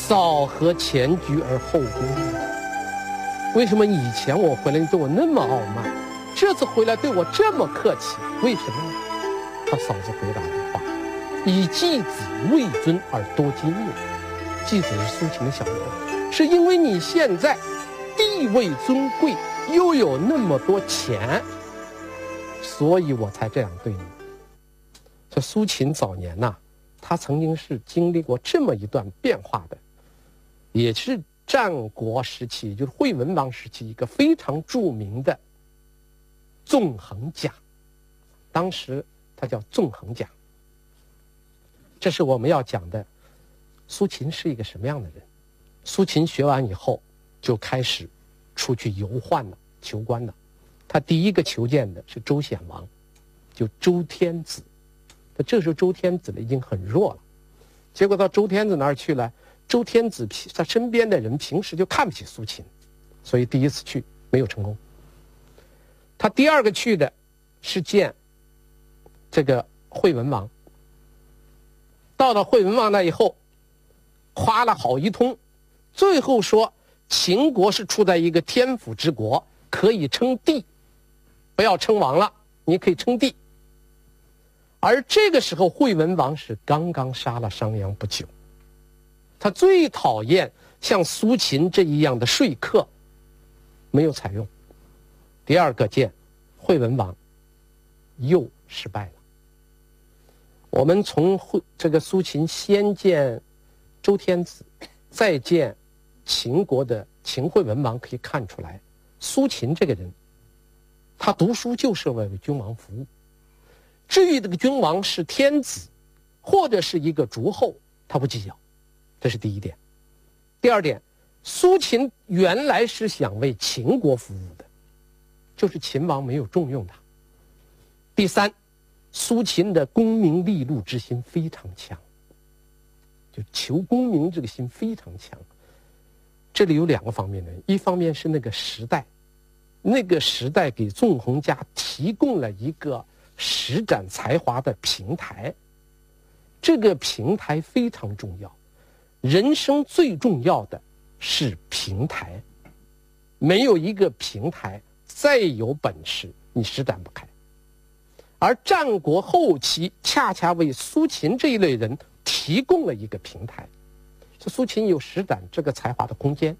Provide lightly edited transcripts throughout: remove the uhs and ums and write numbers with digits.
早合前居而后恭。为什么以前我回来你对我那么傲慢，这次回来对我这么客气？为什么呢？他嫂子回答的话：以继子位尊而多金也。继子是苏秦的小名，是因为你现在地位尊贵，又有那么多钱，所以我才这样对你。这苏秦早年呐，他曾经是经历过这么一段变化的，也是战国时期，就是惠文王时期一个非常著名的纵横家，当时他叫纵横家。这是我们要讲的，苏秦是一个什么样的人？苏秦学完以后，就开始出去游宦了，求官了。他第一个求见的是周显王，就周天子。这时候周天子已经很弱了，结果到周天子那儿去了。周天子他身边的人平时就看不起苏秦，所以第一次去没有成功。他第二个去的是见这个惠文王。到了惠文王那以后，夸了好一通，最后说秦国是处在一个天府之国，可以称帝，不要称王了，你可以称帝。而这个时候惠文王是刚刚杀了商鞅不久，他最讨厌像苏秦这样的说客，没有采用。第二个见惠文王又失败了。我们从这个苏秦先见周天子，再见秦国的秦惠文王，可以看出来，苏秦这个人，他读书就是为君王服务。至于这个君王是天子，或者是一个诸侯，他不计较。这是第一点。第二点，苏秦原来是想为秦国服务的，就是秦王没有重用他。第三，苏秦的功名利禄之心非常强，就求功名这个心非常强。这里有两个方面的，一方面是那个时代给纵横家提供了一个施展才华的平台，这个平台非常重要。人生最重要的是平台，没有一个平台，再有本事你施展不开。而战国后期恰恰为苏秦这一类人提供了一个平台，苏秦有施展这个才华的空间。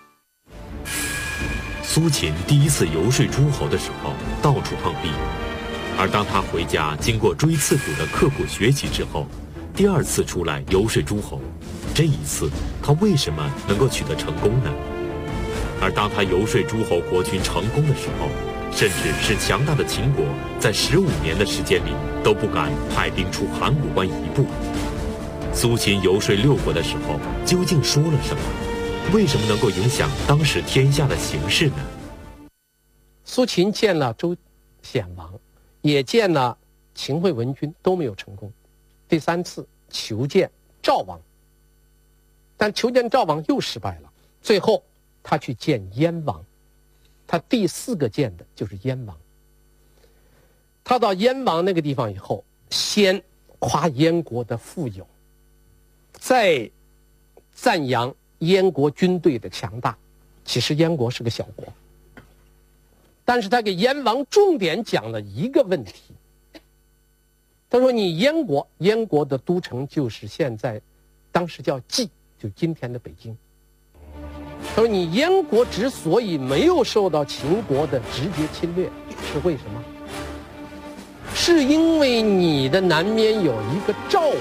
苏秦第一次游说诸侯的时候，到处碰壁，而当他回家经过锥刺股的刻苦学习之后，第二次出来游说诸侯，这一次他为什么能够取得成功呢？而当他游说诸侯国君成功的时候，甚至是强大的秦国在15年的时间里都不敢派兵出函谷关一步。苏秦游说六国的时候究竟说了什么？为什么能够影响当时天下的形势呢？ 苏秦见了周显王，也见了秦惠文君，都没有成功。第三次求见赵王，但求见赵王又失败了。最后他去见燕王，他第四个见的就是燕王。他到燕王那个地方以后，先夸燕国的富有，再赞扬燕国军队的强大。其实燕国是个小国，但是他给燕王重点讲了一个问题。他说你燕国的都城就是现在当时叫蓟，就今天的北京。他说你燕国之所以没有受到秦国的直接侵略，是为什么？是因为你的南面有一个赵国，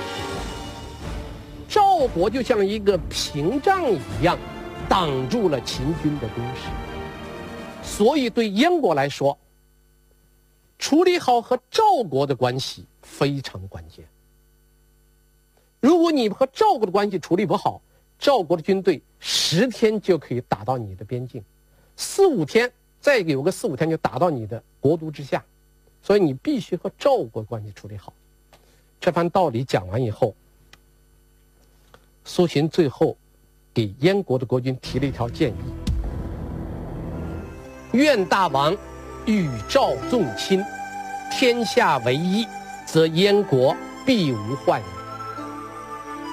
赵国就像一个屏障一样挡住了秦军的攻势，所以对燕国来说，处理好和赵国的关系非常关键。如果你和赵国的关系处理不好，赵国的军队10天就可以打到你的边境，4、5天，再有个4、5天就打到你的国都之下，所以你必须和赵国关系处理好。这番道理讲完以后，苏秦最后给燕国的国君提了一条建议：愿大王与赵纵亲，天下为一，则燕国必无患矣。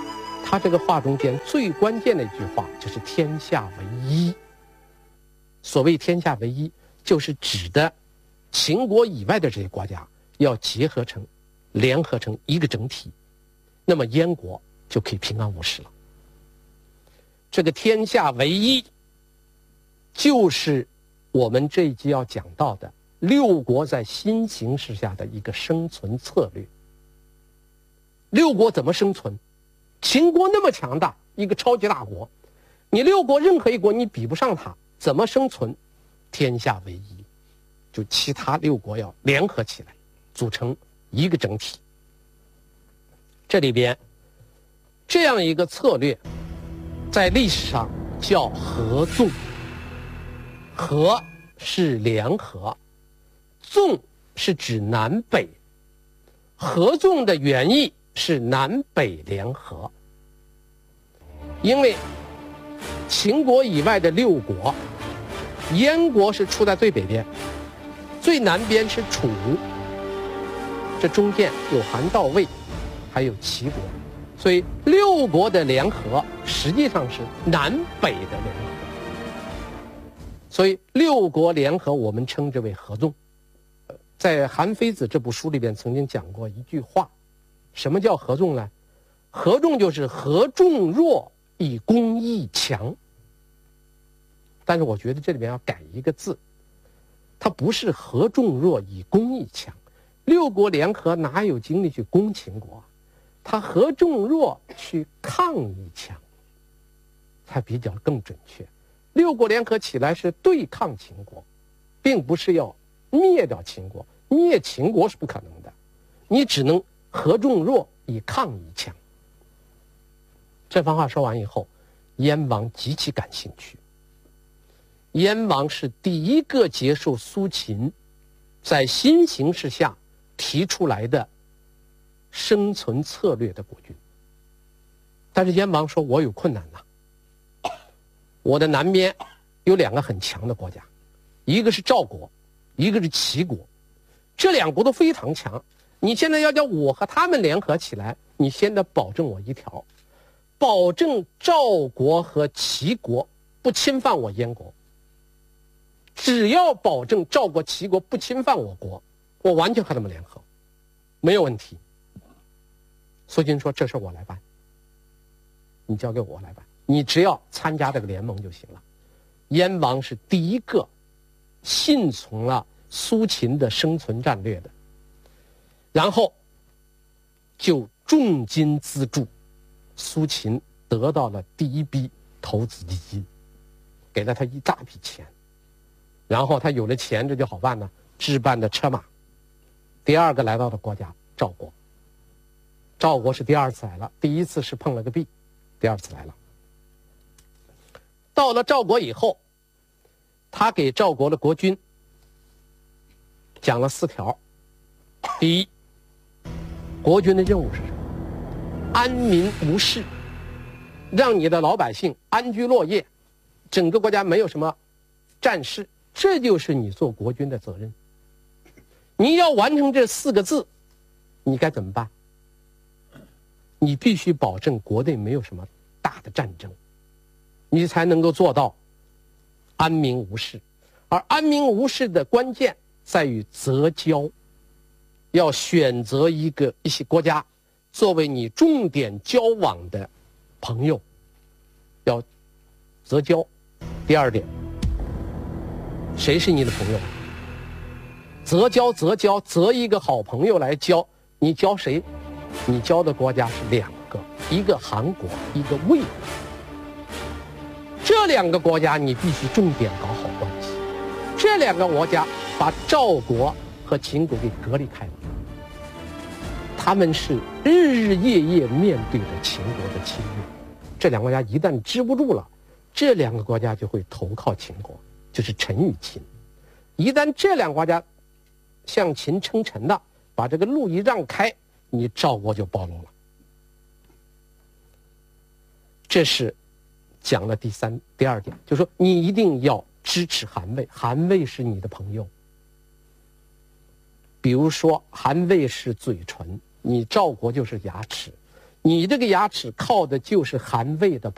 他这个话中间最关键的一句话就是天下为一。所谓天下为一，就是指的秦国以外的这些国家要结合成、联合成一个整体，那么燕国就可以平安无事了。这个天下为一，就是我们这一集要讲到的六国在新形势下的一个生存策略。六国怎么生存？秦国那么强大，一个超级大国，你六国任何一国你比不上它，怎么生存？天下为一，就其他六国要联合起来，组成一个整体。这里边这样一个策略，在历史上叫合纵。合是联合，纵是指南北。合纵的原意是南北联合。因为秦国以外的六国，燕国是处在最北边，最南边是楚，这中间有韩赵魏，还有齐国，所以六国的联合实际上是南北的联合。所以六国联合我们称之为合纵。在韩非子这部书里边曾经讲过一句话，什么叫合纵呢？合纵就是合众弱以攻益强。但是我觉得这里边要改一个字，它不是合众弱以攻益强。六国联合哪有精力去攻秦国啊？它合众弱去抗益强，才比较更准确。六国联合起来是对抗秦国，并不是要灭掉秦国。灭秦国是不可能的，你只能合众弱以抗益强。这番话说完以后，燕王极其感兴趣。燕王是第一个接受苏秦在新形势下提出来的生存策略的国君。但是燕王说，我有困难呐。我的南边有两个很强的国家，一个是赵国，一个是齐国，这两国都非常强。你现在要叫我和他们联合起来，你先得保证我一条，保证赵国和齐国不侵犯我燕国。只要保证赵国、齐国不侵犯我国，我完全和他们联合，没有问题。苏秦说：“这事我来办，你交给我来办。你只要参加这个联盟就行了。”燕王是第一个信从了苏秦的生存战略的，然后就重金资助，苏秦得到了第一笔投资基金，给了他一大笔钱，然后他有了钱，这就好办了，置办的车马。第二个来到的国家赵国，赵国是第二次来了，第一次是碰了个壁，第二次来了。到了赵国以后，他给赵国的国君讲了4条。第一，国君的任务是什么？安民无事，让你的老百姓安居乐业，整个国家没有什么战事，这就是你做国君的责任。你要完成这4个字，你该怎么办？你必须保证国内没有什么大的战争，你才能够做到安民无事。而安民无事的关键在于择交，要选择一些国家作为你重点交往的朋友，要择交。第二点，谁是你的朋友？择交，择一个好朋友来交。你交谁？你交的国家是2个，一个韩国，一个魏国。这2个国家你必须重点搞好关系。这2个国家把赵国和秦国给隔离开了，他们是日日夜夜面对着秦国的侵略。这2个国家一旦支不住了，这2个国家就会投靠秦国，就是臣与秦。一旦这2个国家向秦称臣的，把这个路一让开，你赵国就暴露了。这是讲了第二点，就是说你一定要支持韩魏，韩魏是你的朋友。比如说韩魏是嘴唇，你赵国就是牙齿， 你这个牙齿靠的就是寒胃的